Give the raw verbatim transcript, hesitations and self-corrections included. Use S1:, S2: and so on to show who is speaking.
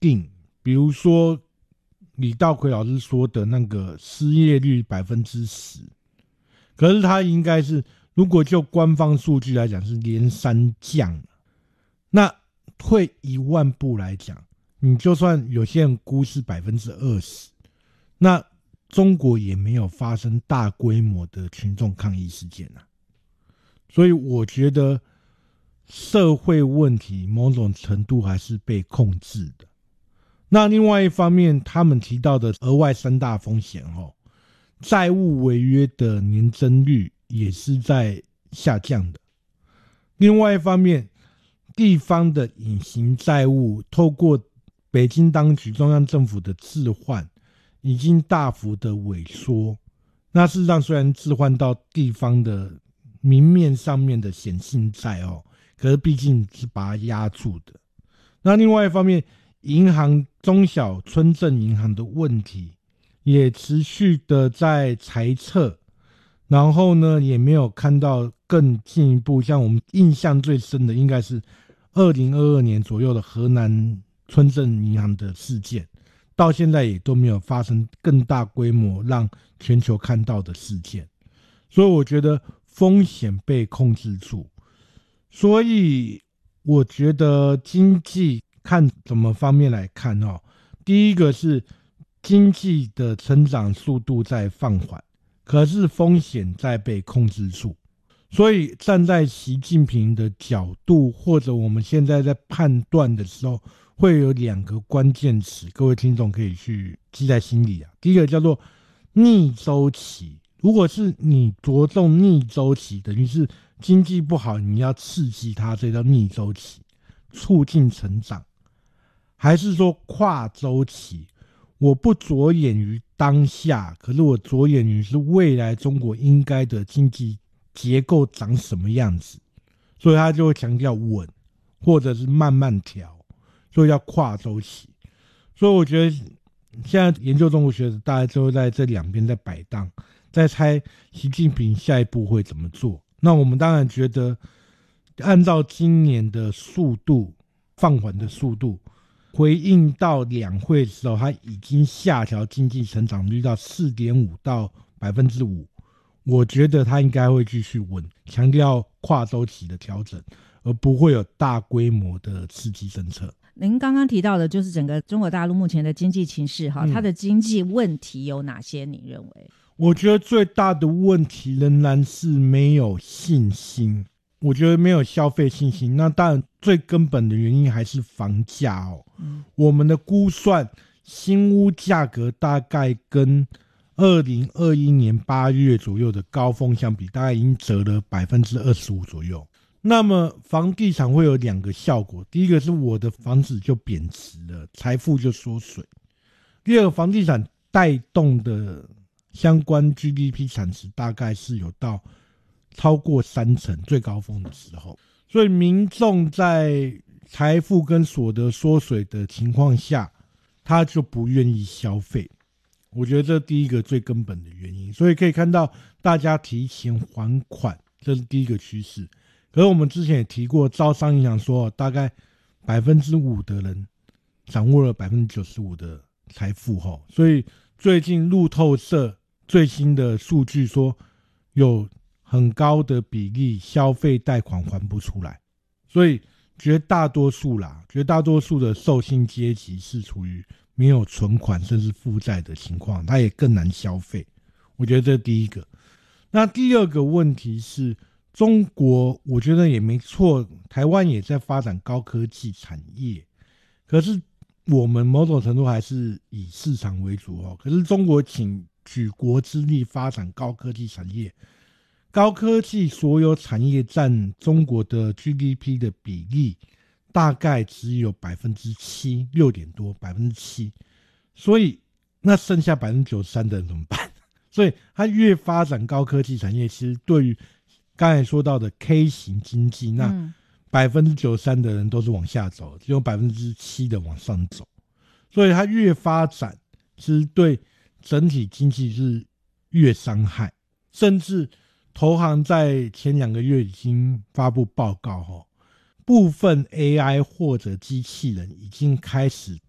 S1: 定，比如说李道奎老师说的那个失业率 百分之十， 可是他应该是如果就官方数据来讲是连三降，那退一万步来讲，你就算有些人估是 百分之二十， 那中国也没有发生大规模的群众抗议事件啊。所以我觉得社会问题某种程度还是被控制的。那另外一方面，他们提到的额外三大风险哦，债务违约的年增率也是在下降的。另外一方面，地方的隐形债务透过北京当局、中央政府的置换，已经大幅的萎缩。那事实上，虽然置换到地方的明面上面的显性债哦，可是毕竟是把它压住的。那另外一方面，银行中小村镇银行的问题也持续的在裁撤，然后呢也没有看到更进一步。像我们印象最深的应该是二零二二年左右的河南村镇银行的事件，到现在也都没有发生更大规模让全球看到的事件。所以我觉得风险被控制住，所以我觉得经济看什么方面来看哦，第一个是经济的成长速度在放缓，可是风险在被控制住。所以站在习近平的角度，或者我们现在在判断的时候，会有两个关键词，各位听众可以去记在心里啊。第一个叫做逆周期，如果是你着重逆周期，等于是经济不好你要刺激它，这叫逆周期，促进成长。还是说跨周期，我不着眼于当下，可是我着眼于是未来中国应该的经济结构长什么样子，所以他就会强调稳或者是慢慢调，所以要跨周期。所以我觉得现在研究中国学者大家都在这两边在摆荡，在猜习近平下一步会怎么做。那我们当然觉得按照今年的速度放缓的速度，回应到两会的时候，他已经下调经济成长率到 四点五 到 百分之五， 我觉得他应该会继续稳，强调跨周期的调整，而不会有大规模的刺激政策。
S2: 您刚刚提到的就是整个中国大陆目前的经济情势哈、嗯，它的经济问题有哪些？你认为？
S1: 我觉得最大的问题仍然是没有信心，我觉得没有消费信心。那当然最根本的原因还是房价哦。嗯、我们的估算，新屋价格大概跟二零二一年八月左右的高峰相比，大概已经折了 百分之二十五 左右。那么房地产会有两个效果，第一个是我的房子就贬值了，财富就缩水。第二个，房地产带动的相关 G D P 产值大概是有到超过三成，最高峰的时候。所以民众在财富跟所得缩水的情况下，他就不愿意消费。我觉得这第一个最根本的原因。所以可以看到大家提前还款，这是第一个趋势。可是我们之前也提过，招商银行说大概 百分之五 的人掌握了 百分之九十五 的财富后，所以最近路透社最新的数据说有很高的比例消费贷款还不出来，所以绝大多数啦，绝大多数的受薪阶级是处于没有存款甚至负债的情况，他也更难消费。我觉得这是第一个。那第二个问题是，中国我觉得也没错，台湾也在发展高科技产业，可是我们某种程度还是以市场为主哦。可是中国请举国之力发展高科技产业，高科技所有产业占中国的 G D P 的比例大概只有 百分之七， 六点多 百分之七， 所以那剩下 百分之九十三 的人怎么办？所以他越发展高科技产业，其实对于刚才说到的 K 型经济，那 百分之九十三 的人都是往下走，只有 百分之七 的往上走。所以它越发展，其实对整体经济是越伤害。甚至投行在前两个月已经发布报告后，部分 A I 或者机器人已经开始